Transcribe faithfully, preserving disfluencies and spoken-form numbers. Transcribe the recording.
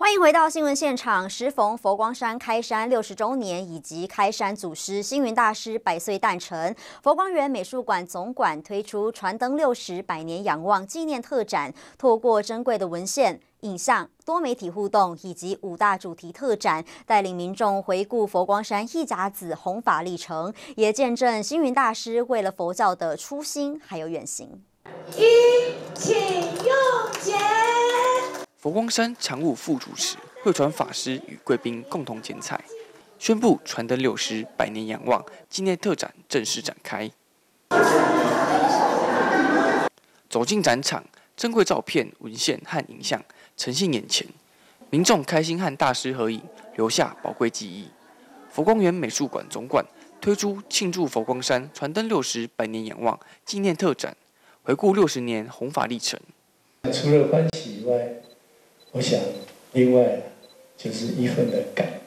欢迎回到新闻现场。时逢佛光山开山六十周年，以及开山祖师星云大师百岁诞辰，佛光园美术馆总馆推出“传灯六十，百年仰望”纪念特展，透过珍贵的文献、影像、多媒体互动以及五大主题特展，带领民众回顾佛光山一甲子弘法历程，也见证星云大师为了佛教的初心还有远行。 一请用解。 佛光山常务副主持慧传法师与贵宾共同剪彩，宣布传灯六十，百年仰望纪念特展正式展开。走进展场，珍贵照片、文献和影像呈现眼前，民众开心和大师合影，留下宝贵记忆。佛光园美术馆总馆推出庆祝佛光山传灯六十，百年仰望纪念特展，回顾六十年弘法历程。 除了欢喜以外，我想另外就是一份的感